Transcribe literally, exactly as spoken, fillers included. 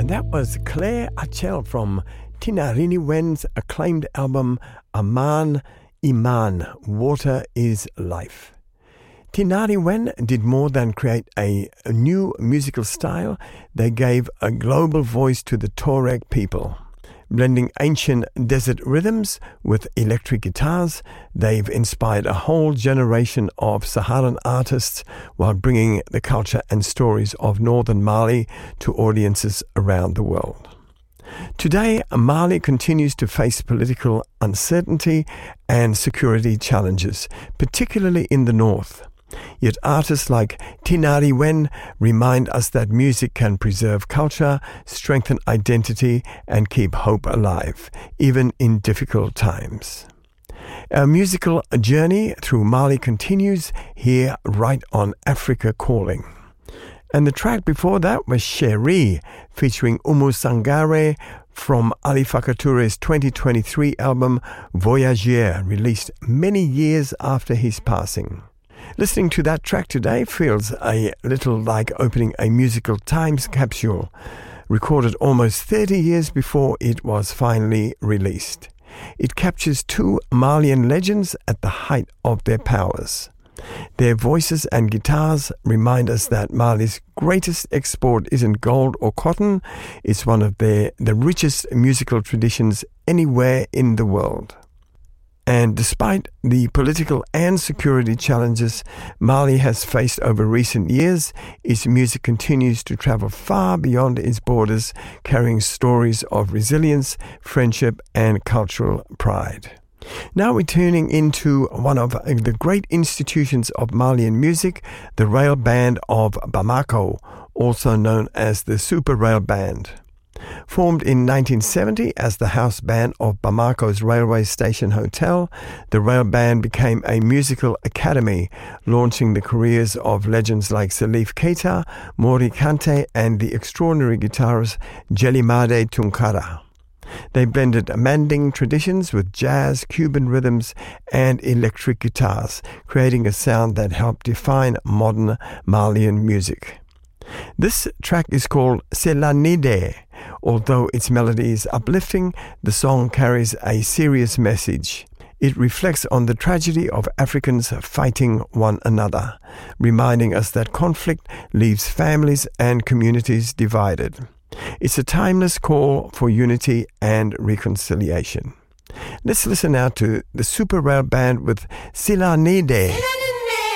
And that was Claire Achel from Tinarini Wen's acclaimed album Aman Iman, Water is Life. Tinari Wen did more than create a, a new musical style. They gave a global voice to the Tuareg people. Blending ancient desert rhythms with electric guitars, they've inspired a whole generation of Saharan artists while bringing the culture and stories of northern Mali to audiences around the world. Today, Mali continues to face political uncertainty and security challenges, particularly in the north. Yet artists like Tinari Wen remind us that music can preserve culture, strengthen identity, and keep hope alive, even in difficult times. Our musical journey through Mali continues here right on Africa Calling. And the track before that was Chérie, featuring Oumou Sangaré from Ali Fakatoure's twenty twenty-three album Voyageur, released many years after his passing. Listening to that track today feels a little like opening a musical time capsule, recorded almost thirty years before it was finally released. It captures two Malian legends at the height of their powers. Their voices and guitars remind us that Mali's greatest export isn't gold or cotton, it's one of their, the richest musical traditions anywhere in the world. And despite the political and security challenges Mali has faced over recent years, its music continues to travel far beyond its borders, carrying stories of resilience, friendship, and cultural pride. Now we're tuning into one of the great institutions of Malian music, the Rail Band of Bamako, also known as the Super Rail Band. Formed in nineteen seventy as the house band of Bamako's railway station hotel, the Rail Band became a musical academy, launching the careers of legends like Salif Keita, Mori Kante, and the extraordinary guitarist Jelimade Tunkara. They blended Manding traditions with jazz, Cuban rhythms, and electric guitars, creating a sound that helped define modern Malian music. This track is called C'est la Nide. Although its melody is uplifting, the song carries a serious message. It reflects on the tragedy of Africans fighting one another, reminding us that conflict leaves families and communities divided. It's a timeless call for unity and reconciliation. Let's listen now to the Super Rail Band with C'est la Nide.